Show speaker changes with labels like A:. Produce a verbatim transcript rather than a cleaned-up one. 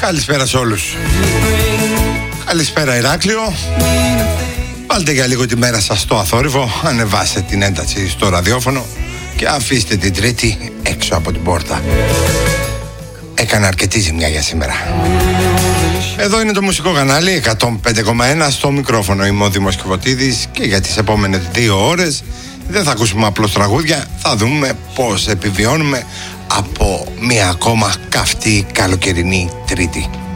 A: Καλησπέρα σε όλους. Καλησπέρα Ηράκλειο. Βάλτε για λίγο τη μέρα σας στο αθόρυβο, ανεβάστε την ένταση στο ραδιόφωνο και αφήστε την Τρίτη έξω από την πόρτα. Έκανε αρκετή ζημιά για σήμερα. Εδώ είναι το μουσικό κανάλι εκατόν πέντε κόμμα ένα, στο μικρόφωνο είμαι ο Δήμος Κιβωτίδης και για τις επόμενες δύο ώρες δεν θα ακούσουμε απλώς τραγούδια, θα δούμε πώς επιβιώνουμε από μία ακόμα καυτή καλοκαιρινή Τρίτη.